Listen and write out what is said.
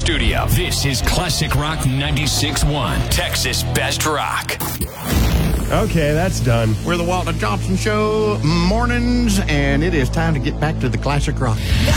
studio. This is Classic Rock 96.1, Texas Best Rock. Okay, that's done. We're the Walter Johnson Show mornings, and it is time to get back to the classic rock.